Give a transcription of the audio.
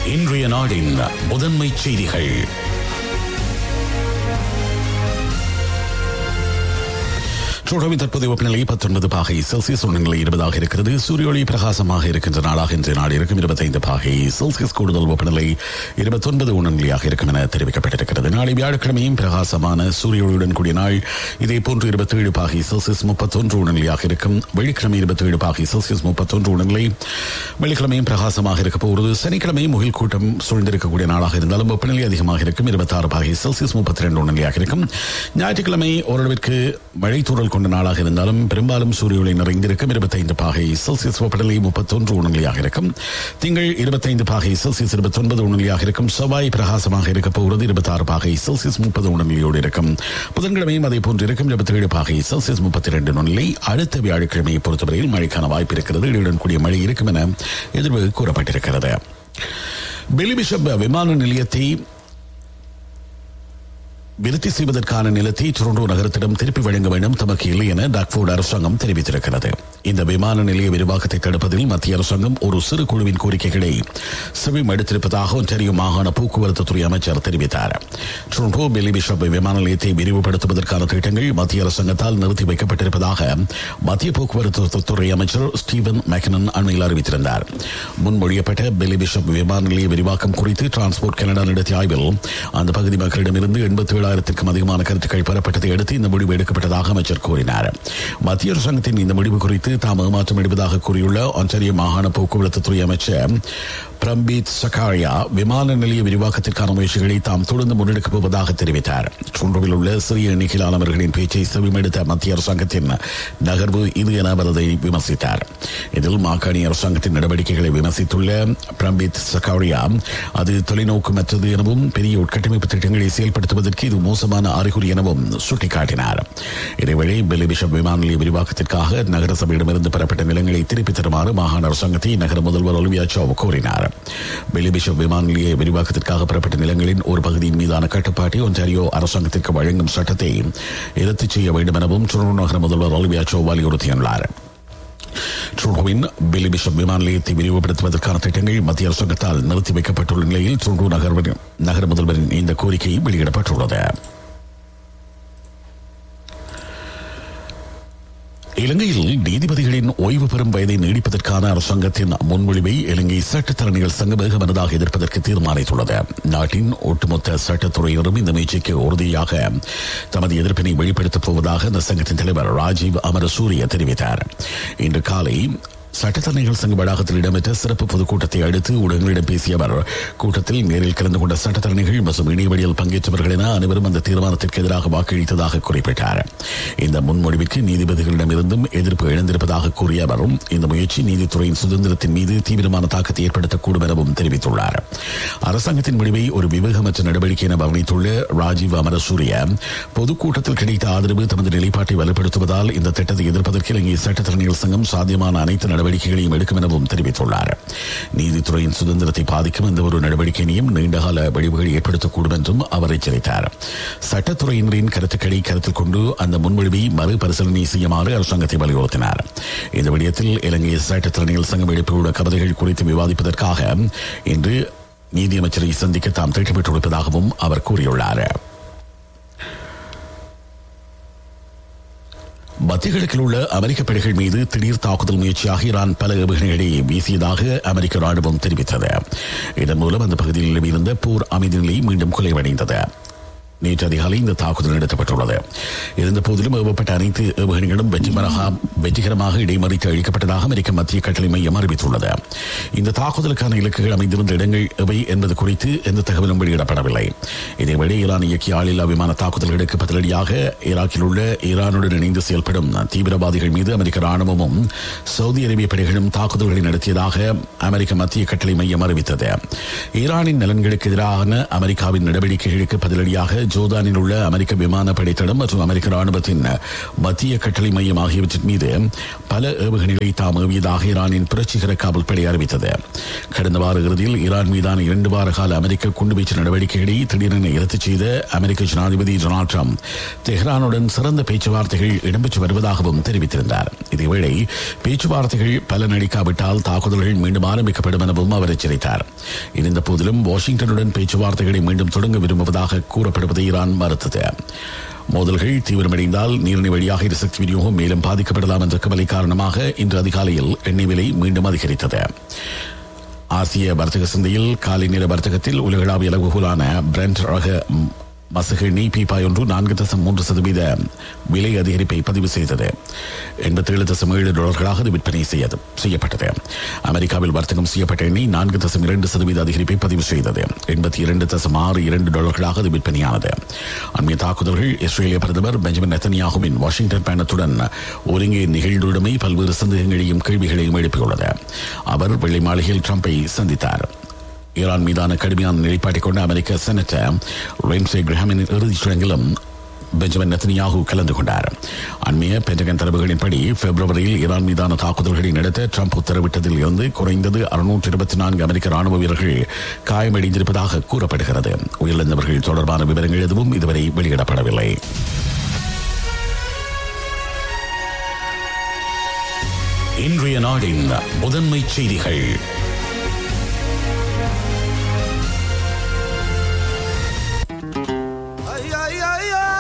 இன்றைய நாடின் முதன்மை செய்திகள். தற்போதைய வெப்பநிலை 19 பாகை செல்சியஸ், உணர்நிலை 20 இருக்கிறது. சூரிய ஒளி பிரகாசமாக இருக்கின்ற நாளாக இன்றைய நாடு இருக்கும். 25 பாகை செல்சியஸ். கூடுதல் வெப்பநிலை 29 உணர்நிலையாக இருக்கும் என தெரிவிக்கப்பட்டிருக்கிறது. நாளை வியாழக்கிழமையும் பிரகாசமான சூரிய ஒளியுடன் கூடிய நாள். இதே போன்று 27 பாகை செல்சியஸ் 31 உணர்நிலையாக இருக்கும். வெள்ளிக்கிழமை 27 பாகை செல்சியஸ் 31 உணர்நிலை. வெள்ளிக்கிழமையும் பிரகாசமாக இருக்க போகிறது. சனிக்கிழமை முகில் கூட்டம் சூழ்ந்திருக்கக்கூடிய நாளாக இருந்தாலும் வெப்பநிலை அதிகமாக இருக்கும். 26 பாகை செல்சியஸ் 32 உணர்நிலையாக இருக்கும். ஞாயிற்றுக்கிழமை ஓரளவிற்கு மழை தூறல் நாளாக இருந்தாலும் பெரும்பாலும் சூரிய ஒளி நிறைந்திருக்கும். 25 பாகை செல்சியஸ் வெப்பநிலை 31 உணர்நிலையாக இருக்கும். திங்கள் 25 பாகை செல்சியஸ் 29 உணர்நிலையாக இருக்கும். செவ்வாய் பிரகாசமாக இருக்க போகிறது. 26 பாகை செல்சியஸ் 30 உணர்நிலையோடு இருக்கும். புதன்கிழமையும் அதே போன்று இருக்கும். 27 பாகை செல்சியஸ் 32 உணர்நிலை. அடுத்த வியாழக்கிழமையை பொறுத்தவரையில் மழைக்கான வாய்ப்பு இருக்கிறது. இடையுடன் கூடிய மழை இருக்கும் என எதிர்வு கூறப்பட்டிருக்கிறது. பில்லி பிஷப் விமான நிலையத்தை விருத்தி செய்வதற்கான நிலத்தை டொரண்டோ நகரத்திடம் திருப்பி வழங்க வேண்டும் தமக்கு இல்லை என டாக்ஃபோர்டு அரசாங்கம் தெரிவித்திருக்கிறது. இந்த விமான நிலைய விரிவாக்கத்தை தடுப்பதில் மத்திய அரசாங்கம் ஒரு சிறு குழுவின் கோரிக்கைகளை செவிமடுத்திருப்பதாக ஒன்டாரியோ மாகாண போக்குவரத்து துறை அமைச்சர் தெரிவித்தார். டொரண்டோ பில்லி பிஷப் விமான நிலையத்தை விரிவுபடுத்துவதற்கான திட்டங்கள் மத்திய அரசாங்கத்தால் நிறுத்தி வைக்கப்பட்டிருப்பதாக மத்திய போக்குவரத்து துறை அமைச்சர் ஸ்டீவன் மெக்கனன் அண்மையில் அறிவித்திருந்தார். முன்மொழியப்பட்ட பில்லி பிஷப் விமான நிலைய விரிவாக்கம் குறித்து டிரான்ஸ்போர்ட் கனடா நடத்திய ஆய்வில் அந்த பகுதி மக்களிடமிருந்து 87,000க்கும் அதிகமான கருத்துக்கள் பெறப்பட்டதை அடுத்து இந்த முடிவு எடுக்கப்பட்டதாக அமைச்சர் கூறினார். மத்திய அரசாங்கத்தின் இந்த முடிவு குறித்து தாம் ஏமாற்றம் எடுப்பதாக கூறியுள்ள ஒன்டாரியோ மாகாண போக்குவரத்து துறை அமைச்சர் பிரம்பீத் சகாரியா விமான நிலைய விரிவாக்கத்திற்கான முயற்சிகளை தாம் தொடர்ந்து முன்னெடுக்கப் போவதாக தெரிவித்தார். டொரண்டோவில் உள்ள சிறிய எண்ணிக்கையிலானவர்களின் பேச்சை செவிமடுத்த மத்திய அரசாங்கத்தின் நகர்வு இது என அவரதை விமர்சித்தார். இதில் மாகாணி அரசாங்கத்தின் நடவடிக்கைகளை விமர்சித்துள்ள பிரம்பீத் சகாரியா அது தொலைநோக்குமற்றது எனவும் பெரிய உட்கட்டமைப்பு திட்டங்களை செயல்படுத்துவதற்கு இது மோசமான அறிகுறி எனவும் சுட்டிக்காட்டினார். இதேவேளை பில்லி பிஷப் விமான நிலைய விரிவாக்கத்திற்காக நகர சபையிடமிருந்து பெறப்பட்ட நிலங்களை திருப்பித் தருமாறு மாகாண அரசாங்கத்தை நகர முதல்வர் ஒலிவியா சோ கோரினார். பில்லி பிஷப் விமான நிலைய விரிவாக்கத்திற்காக பெறப்பட்ட நிலங்களின் ஒரு பகுதியின் மீதான கட்டுப்பாட்டை ஒன்டாரியோ அரசாங்கத்திற்கு வழங்கும் சட்டத்தை ரத்து செய்ய வேண்டும் எனவும் டொரண்டோ நகர முதல்வர் ஒலிவியா சோ வலியுறுத்தியுள்ளார். டொரண்டோவின் பில்லி பிஷப் விமான நிலையத்தை விரிவுபடுத்துவதற்கான திட்டங்கள் மத்திய அரசாங்கத்தால் நிறுத்தி வைக்கப்பட்டுள்ள நிலையில் டொரண்டோ நகர முதல்வரின் இந்த கோரிக்கை வெளியிடப்பட்டுள்ளது. இலங்கையில் நீதிபதிகளின் ஓய்வு பெறும் வயதை நீடிப்பதற்கான அரசாங்கத்தின் முன்மொழிவை இலங்கை சட்டத்தரணிகள் சங்கம் வெகுமனதாக எதிர்ப்பதற்கு தீர்மானித்துள்ளது. நாட்டின் ஒட்டுமொத்த சட்டத்துறையினரும் இந்த முயற்சிக்கு உறுதியாக தமது எதிர்ப்பினை வெளிப்படுத்தப் போவதாக அந்த சங்கத்தின் தலைவர் ராஜீவ் அமரசூரிய தெரிவித்தார். இன்று காலை சட்டத்தரணிகள் சங்க வளாகத்தில் இடம்பெற்ற சிறப்பு பொதுக்கூட்டத்தை அடுத்து ஊடகங்களிடம் பேசிய அவர் கூட்டத்தில் நேரில் கலந்து கொண்ட சட்டத்தரணிகள் மற்றும் இணையவழியில் பங்கேற்றவர்கள் என அனைவரும் அந்த தீர்மானத்திற்கு எதிராக வாக்களித்ததாக குறிப்பிட்டார். இந்த முன்மொழிவுக்கு நீதிபதிகளிடமிருந்தும் எதிர்ப்பு எழுந்திருப்பதாக கூறிய அவரும் இந்த முயற்சி நீதித்துறையின் சுதந்திரத்தின் மீது தீவிரமான தாக்கத்தை ஏற்படுத்தக்கூடும் எனவும் தெரிவித்துள்ளார். அரசாங்கத்தின் முடிவை ஒரு விவேகமற்ற நடவடிக்கை என வர்ணித்துள்ள ராஜீவ் அமரசூரிய பொதுக்கூட்டத்தில் கிடைத்த ஆதரவு தமது நிலைப்பாட்டை வலுப்படுத்துவதால் இந்த திட்டத்தை எதிர்ப்பதற்கு இலங்கை சட்டத்தரணிகள் சங்கம் சாத்தியமான அனைத்து நடவடிக்கைகளையும் எடுக்கும் எனவும் தெரிவித்துள்ளார். நீதித்துறையின் சுதந்திரத்தை பாதிக்கும் எந்த ஒரு நடவடிக்கையையும் நீண்டகால விளைவுகளை ஏற்படுத்தக்கூடும் என்றும் அவர் எச்சரித்தார். சட்டத்துறையினரின் கருத்துக்களை கருத்தில் கொண்டு அந்த முன்மொழிவை மறுபரிசீலனை செய்யுமாறு அரசாங்கத்தை வலியுறுத்தினார். இந்த விடயத்தில் இலங்கை சட்டத்தரணிகள் சங்கம் எழுப்பியுள்ள கவலைகள் குறித்து விவாதிப்பதற்காக இன்று நீதியமைச்சரை சந்திக்க தாம் திட்டமிட்டிருப்பதாகவும் அவர் கூறியுள்ளார். மத்திய கிழக்கில் உள்ள அமெரிக்க படைகள் மீது திடீர் தாக்குதல் முயற்சியாக ஈரான் பல ஏவுகணைகளை வீசியதாக அமெரிக்க ராணுவம் தெரிவித்தது. இதன் மூலம் அந்த பகுதியில் நிலவியிருந்த போர் அமைதி நிலை மீண்டும் குலைவடைந்தது. நேற்று அதிகாலை இந்த தாக்குதல் நடத்தப்பட்டுள்ளது. இருந்த போதிலும் ஏவப்பட்ட அனைத்து ஏவுகணைகளும் வெற்றிகரமாக இடைமறித்து அழிக்கப்பட்டதாக அமெரிக்க மத்திய கட்டளை மையம் அறிவித்துள்ளது. இந்த தாக்குதலுக்கான இலக்குகள் அமைந்திருந்த இடங்கள் எவை என்பது குறித்து எந்த தகவலும் வெளியிடப்படவில்லை. இதேவேளை ஈரான் இயக்கிய ஆளில்லா விமான தாக்குதல்களுக்கு பதிலடியாக ஈராக்கில் உள்ள ஈரானுடன் இணைந்து செயல்படும் தீவிரவாதிகள் மீது அமெரிக்க ராணுவமும் சவுதி அரேபிய படைகளும் தாக்குதல்களை நடத்தியதாக அமெரிக்க மத்திய கட்டளை மையம் அறிவித்தது. ஈரானின் நலன்களுக்கு எதிரான அமெரிக்காவின் நடவடிக்கைகளுக்கு பதிலடியாக ஜோர்தானில் உள்ள அமெரிக்க விமானப்படை தளம் மற்றும் அமெரிக்க ராணுவத்தின் மத்திய கட்டளை மையம் ஆகியவற்றின் மீது பல ஏவுகணைகளை தாம் ஏவியதாக ஈரானின் புரட்சிகர காவல் படை அறிவித்தது. கடந்த வார இறுதியில் ஈரான் மீதான 2 வார கால அமெரிக்க குண்டுவீச்சு நடவடிக்கைகளை திடீரென ரத்து செய்த அமெரிக்க ஜனாதிபதி டொனால்ட் ட்ரம்ப் தெஹ்ரானுடன் சிறந்த பேச்சுவார்த்தைகள் இடம்பெற்று வருவதாகவும் தெரிவித்திருந்தார். இதேவேளை பேச்சுவார்த்தைகள் பலனளிக்காவிட்டால் தாக்குதல்கள் மீண்டும் ஆரம்பிக்கப்படும் எனவும் அவர் எச்சரித்தார். இருந்த போதிலும் வாஷிங்டனுடன் பேச்சுவார்த்தைகளை மீண்டும் தொடங்க விரும்புவதாக கூறப்படுவதை ஈரான் மறுத்தது. மோதல்கள் தீவிரமடைந்தால் நீரிணை வழியாக எரிசக்தி விநியோகம் மேலும் பாதிக்கப்படலாம் என்ற கவலை காரணமாக இன்று அதிகாலையில் எண்ணெய் விலை மீண்டும் அதிகரித்தது. ஆசிய வர்த்தக சந்தையில் காலை நேர வர்த்தகத்தில் உலகளாவிய அளவுகோலான பிரெண்ட் ரக மசகு எண்ணெய் பீப்பாய் ஒன்று 4.3% விலை அதிகரிப்பை பதிவு செய்தது. $87.7 அது விற்பனை செய்யப்பட்டது. அமெரிக்காவில் வர்த்தகம் செய்யப்பட்ட எண்ணெய் 4.2% அதிகரிப்பை பதிவு செய்தது. $82.62 அது விற்பனையானது. அண்மைய தாக்குதல்கள் இஸ்ரேலிய பிரதமர் பெஞ்சமின் நெத்தன்யாகுவின் வாஷிங்டன் பயணத்துடன் ஒருங்கே நிகழ்ந்துள்ளமை பல்வேறு சந்தேகங்களையும் கேள்விகளையும் எழுப்பியுள்ளது. அவர் வெள்ளை மாளிகையில் ட்ரம்பை சந்தித்தார். ஈரான் மீதான கடுமையான நிலைப்பாட்டை கொண்ட அமெரிக்க செனட்டர் லிண்ட்சே கிரஹாமின் இறுதிச் சடங்கிலும் பெஞ்சமின் நெத்தன்யாகு கலந்து கொண்டார். அண்மைய பென்டகன் தரவுகளின்படி பிப்ரவரியில் ஈரான் மீதான தாக்குதல்களை நடத்த ட்ரம்ப் உத்தரவிட்டதில் இருந்து குறைந்தது 624 அமெரிக்க ராணுவ வீரர்கள் காயமடைந்திருப்பதாக கூறப்படுகிறது. உயிரிழந்தவர்கள் தொடர்பான விவரங்கள் எதுவும் இதுவரை வெளியிடப்படவில்லை. இன்றைய நாடின் முதன்மை செய்திகள்.